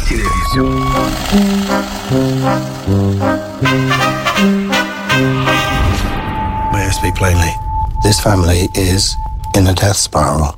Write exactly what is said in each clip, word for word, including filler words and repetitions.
Sinevizyon. May I speak plainly? This family is in a death spiral.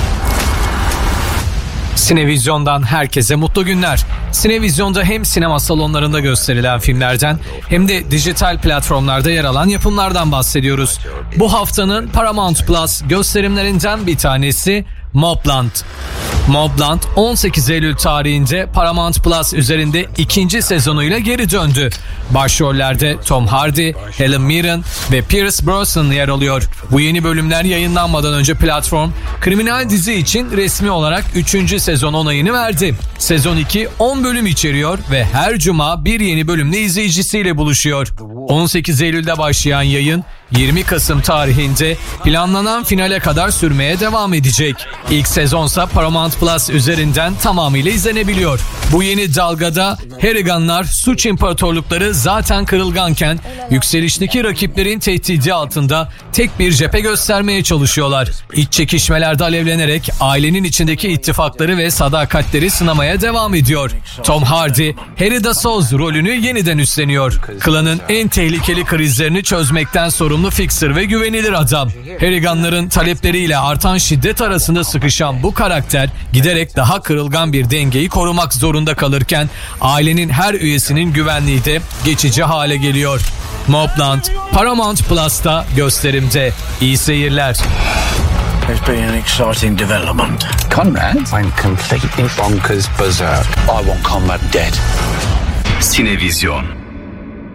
Sinevizyon'dan herkese mutlu günler. Sinevizyon'da hem sinema salonlarında gösterilen filmlerden hem de dijital platformlarda yer alan yapımlardan bahsediyoruz. Bu haftanın Paramount Plus gösterimlerinden bir tanesi Mobland. Mobland on sekiz Eylül tarihinde Paramount Plus üzerinde ikinci sezonuyla geri döndü. Başrollerde Tom Hardy, Helen Mirren ve Pierce Brosnan yer alıyor. Bu yeni bölümler yayınlanmadan önce platform, kriminal dizi için resmi olarak üçüncü sezon onayını verdi. Sezon iki on bölüm içeriyor ve her cuma bir yeni bölümle izleyicisiyle buluşuyor. on sekiz Eylül'de başlayan yayın yirmi Kasım tarihinde planlanan finale kadar sürmeye devam edecek. İlk sezonsa Paramount Plus üzerinden tamamıyla izlenebiliyor. Bu yeni dalgada Harriganlar suç imparatorlukları zaten kırılganken yükselişteki rakiplerin tehdidi altında tek bir cephe göstermeye çalışıyorlar. İç çekişmelerde alevlenerek ailenin içindeki ittifakları ve sadakatleri sınamaya devam ediyor. Tom Hardy, Harry Dassault rolünü yeniden üstleniyor. Klanın en tehlikeli krizlerini çözmekten sorumlu fixer ve güvenilir adam. Harriganların talepleriyle artan şiddet arasında sıkışan bu karakter giderek daha kırılgan bir dengeyi korumak zorunda kalırken ailenin her üyesinin güvenliği de geçici hale geliyor. Mobland, Paramount Plus'ta gösterimde. İyi seyirler. There's been an exciting development. Conrad went completely bonkers berserk. I want Conrad dead. Sinevizyon.